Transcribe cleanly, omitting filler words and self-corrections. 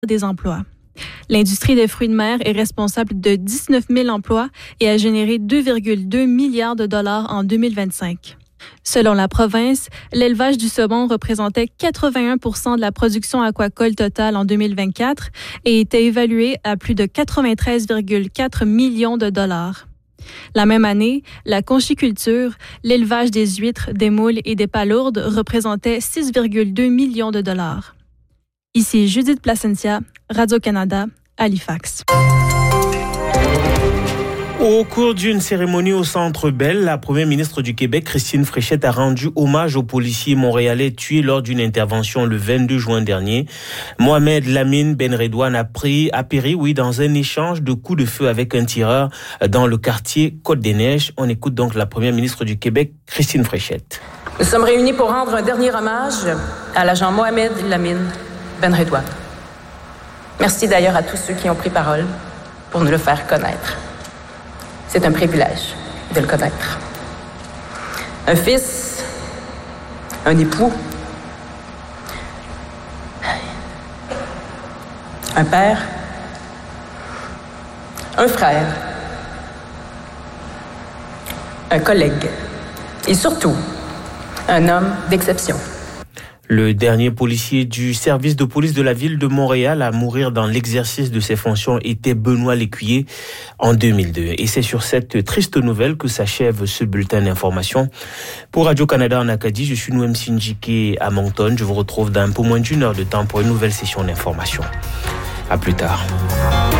des emplois. L'industrie des fruits de mer est responsable de 19 000 emplois et a généré 2,2 milliards de dollars en 2025. Selon la province, l'élevage du saumon représentait 81 % de la production aquacole totale en 2024 et était évalué à plus de 93,4 millions de dollars. La même année, la conchiculture, l'élevage des huîtres, des moules et des palourdes représentait 6,2 millions de dollars. Ici Judith Placentia, Radio-Canada, Halifax. Au cours d'une cérémonie au Centre Bell, la première ministre du Québec, Christine Fréchette, a rendu hommage aux policiers montréalais tués lors d'une intervention le 22 juin dernier. Mohamed Lamine Benredouane a péri dans un échange de coups de feu avec un tireur dans le quartier Côte-des-Neiges. On écoute donc la première ministre du Québec, Christine Fréchette. Nous sommes réunis pour rendre un dernier hommage à l'agent Mohamed Lamine Benredouane. Merci d'ailleurs à tous ceux qui ont pris parole pour nous le faire connaître. C'est un privilège de le connaître. Un fils, un époux, un père, un frère, un collègue et surtout un homme d'exception. Le dernier policier du service de police de la ville de Montréal à mourir dans l'exercice de ses fonctions était Benoît Lécuyer en 2002. Et c'est sur cette triste nouvelle que s'achève ce bulletin d'information. Pour Radio-Canada en Acadie, je suis Noem Sinjike à Moncton. Je vous retrouve dans un peu moins d'une heure de temps pour une nouvelle session d'information. À plus tard.